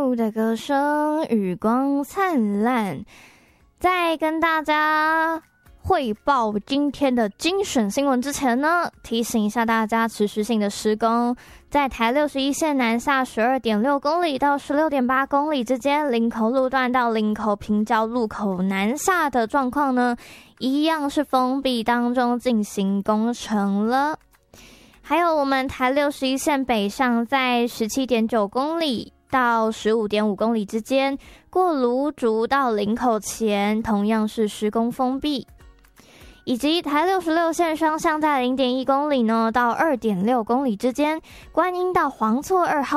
雾的歌声，雨光灿烂。在跟大家汇报今天的精选新闻之前呢，提醒一下大家持续性的施工，在台61线南下 12.6 公里到 16.8 公里之间，林口路段到林口平交路口南下的状况呢，一样是封闭当中进行工程了。还有我们台61线北上在 17.9 公里到 15.5 公里之间，过芦竹到林口前同样是施工封闭。以及台66线双向在 0.1 公里呢到 2.6 公里之间，观音到黄厝2号